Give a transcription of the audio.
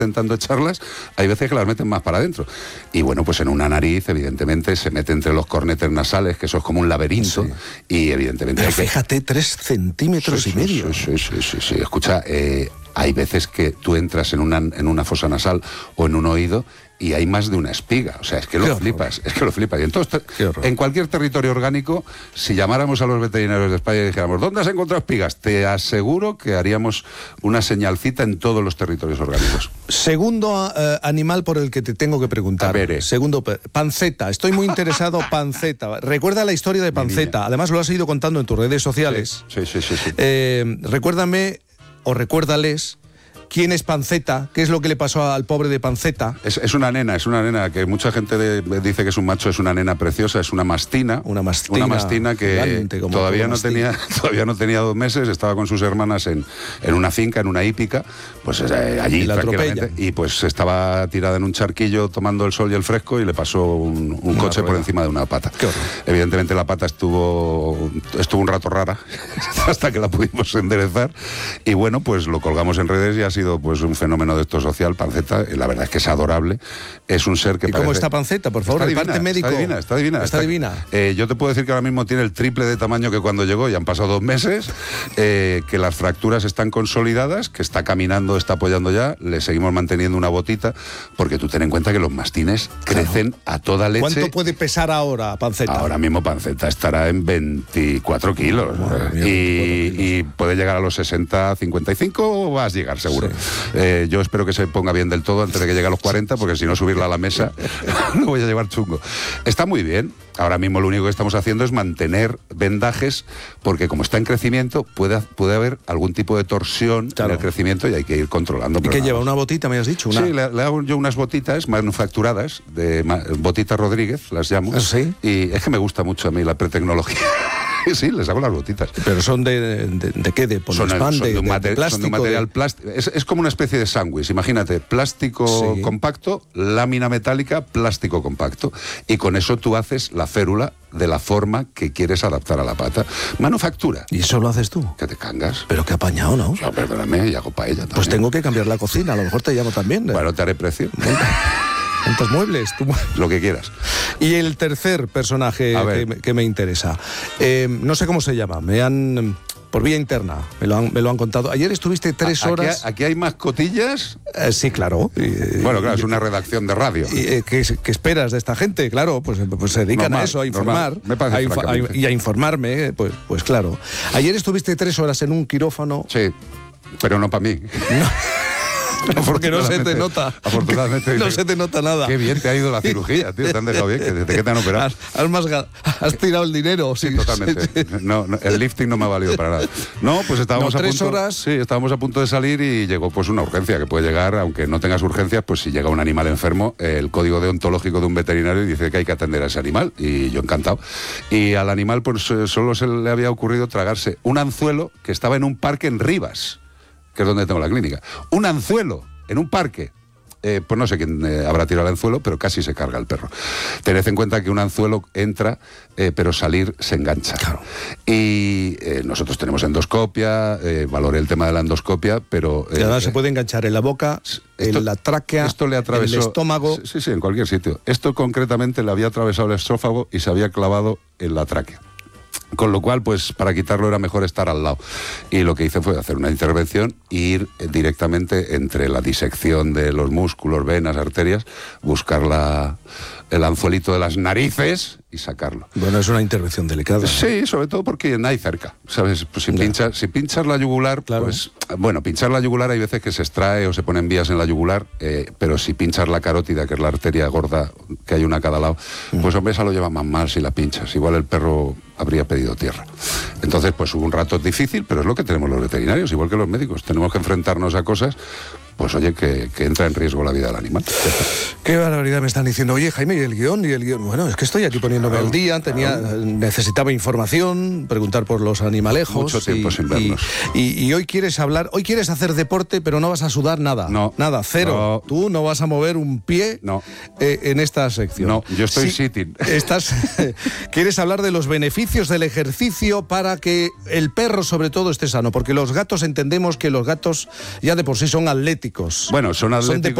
intentando echarlas, hay veces que las meten más para adentro. Y bueno, pues en una nariz, evidentemente, se mete entre los cornetes nasales, que eso es como un laberinto, sí. Y evidentemente... Pero fíjate, 3 centímetros y medio. Sí. Escucha, hay veces que tú entras en una fosa nasal o en un oído y hay más de una espiga. O sea, es que lo flipas. Y entonces, en cualquier territorio orgánico, si llamáramos a los veterinarios de España y dijéramos, ¿dónde has encontrado espigas? Te aseguro que haríamos una señalcita en todos los territorios orgánicos. Segundo animal por el que te tengo que preguntar. A ver, Segundo, Panceta. Estoy muy interesado, Panceta. Recuerda la historia de Panceta. Además, lo has ido contando en tus redes sociales. Sí. Recuérdame, o recuérdales, ¿quién es Panceta? ¿Qué es lo que le pasó al pobre de Panceta? Es una nena que mucha gente dice que es un macho, es una nena preciosa, es una mastina. Una mastina que todavía no tenía 2 meses, estaba con sus hermanas en una finca, en una hípica, pues allí tranquilamente, y pues estaba tirada en un charquillo tomando el sol y el fresco y le pasó un coche por encima de una pata. Evidentemente la pata estuvo un rato rara hasta que la pudimos enderezar y bueno, pues lo colgamos en redes y así pues un fenómeno de esto social. Panceta, la verdad es que es adorable, es un ser que ¿Y cómo está Panceta, por favor? Está parte médico. Está divina. Yo te puedo decir que ahora mismo tiene el triple de tamaño que cuando llegó, ya han pasado 2 meses, que las fracturas están consolidadas, que está caminando, está apoyando ya, le seguimos manteniendo una botita, porque tú ten en cuenta que los mastines crecen a toda leche. ¿Cuánto puede pesar ahora Panceta? Ahora mismo Panceta estará en 24 kilos, y puede llegar a los 60, 55 o vas a llegar seguro. Sí. Yo espero que se ponga bien del todo antes de que llegue a los 40, porque si no subirla a la mesa lo voy a llevar chungo. Está muy bien. Ahora mismo lo único que estamos haciendo es mantener vendajes, porque como está en crecimiento puede haber algún tipo de torsión en el crecimiento y hay que ir controlando. ¿Y qué lleva? ¿Una botita, me has dicho? Sí, le hago yo unas botitas manufacturadas, de botitas Rodríguez, las llamo. ¿Sí? Y es que me gusta mucho a mí la pretecnología. Sí, les hago las botitas. ¿Pero son de qué? ¿De poliespan? Son de un material plástico. Es como una especie de sándwich. Imagínate, plástico compacto, lámina metálica, plástico compacto. Y con eso tú haces la férula de la forma que quieres adaptar a la pata. Manufactura. ¿Y eso lo haces tú? Que te cangas. Pero qué apañado, ¿no? No, perdóname, y hago paella también. Pues tengo que cambiar la cocina, a lo mejor te llamo también. Bueno, te haré precio. ¿Cuántos muebles? Lo que quieras. Y el tercer personaje que me interesa. No sé cómo se llama. Por vía interna, me lo han contado. Ayer estuviste 3 horas... ¿Aquí hay más cotillas? Sí, claro. Bueno, claro, es una redacción de radio. ¿Qué esperas de esta gente? Claro, pues se dedican a eso, a informar. Me parece y a informarme, pues claro. Ayer estuviste 3 horas en un quirófano... Sí, pero no para mí. No. Porque no se te nota. Afortunadamente. No se te nota nada. Qué bien te ha ido la cirugía, tío. Te han dejado bien. ¿Qué te han operado? Has tirado el dinero. Sí, totalmente. No, el lifting no me ha valido para nada. No, pues estábamos a punto... 3 horas. Sí, estábamos a punto de salir y llegó pues una urgencia que puede llegar, aunque no tengas urgencias, pues si llega un animal enfermo, el código deontológico de un veterinario dice que hay que atender a ese animal. Y yo encantado. Y al animal pues solo se le había ocurrido tragarse un anzuelo que estaba en un parque en Rivas, que es donde tengo la clínica. Un anzuelo en un parque. Pues no sé quién habrá tirado el anzuelo, pero casi se carga el perro. Tened en cuenta que un anzuelo entra, pero salir se engancha. Claro. Y nosotros tenemos endoscopia, valoré el tema de la endoscopia, pero... y además se puede enganchar en la boca, en la tráquea, esto le atravesó, en el estómago... Sí, en cualquier sitio. Esto concretamente le había atravesado el esófago y se había clavado en la tráquea. Con lo cual, pues para quitarlo era mejor estar al lado. Y lo que hice fue hacer una intervención e ir directamente entre la disección de los músculos, venas, arterias, buscar el anzuelito de las narices y sacarlo. Bueno, es una intervención delicada. Sí, sobre todo porque no hay cerca, ¿sabes? Pues si pinchas la yugular, claro. Pues... Bueno, pinchar la yugular hay veces que se extrae o se ponen vías en la yugular, pero si pinchas la carótida, que es la arteria gorda, que hay una a cada lado, pues hombre, esa lo lleva más mal si la pinchas. Igual el perro habría pedido tierra. Entonces, pues hubo un rato difícil, pero es lo que tenemos los veterinarios, igual que los médicos. Tenemos que enfrentarnos a cosas, pues oye, que entra en riesgo la vida del animal. Qué barbaridad me están diciendo. Oye, Jaime, ¿y el guión? Bueno, es que estoy aquí poniéndome al día, necesitaba información, preguntar por los animalejos. Mucho tiempo sin vernos. Y hoy quieres hacer deporte, pero no vas a sudar nada. No. Nada, cero. No. Tú no vas a mover un pie en esta sección. No, yo estoy sitting. Quieres hablar de los beneficios del ejercicio para que el perro, sobre todo, esté sano, porque los gatos entendemos que los gatos ya de por sí son atletas. atléticos. Bueno, son atléticos.